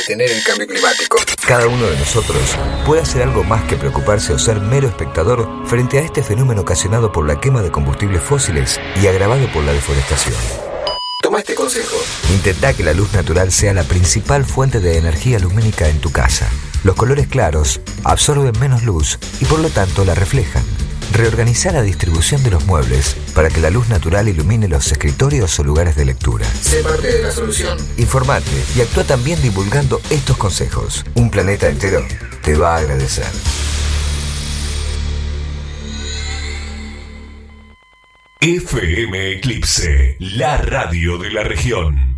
detener el cambio climático. Cada uno de nosotros puede hacer algo más que preocuparse o ser mero espectador frente a este fenómeno ocasionado por la quema de combustibles fósiles y agravado por la deforestación. Toma este consejo. Intentá que la luz natural sea la principal fuente de energía lumínica en tu casa. Los colores claros absorben menos luz y por lo tanto la reflejan. Reorganizá la distribución de los muebles para que la luz natural ilumine los escritorios o lugares de lectura. Sé parte de la solución. Informate y actúa también divulgando estos consejos. Un planeta entero te va a agradecer. FM Eclipse, la radio de la región.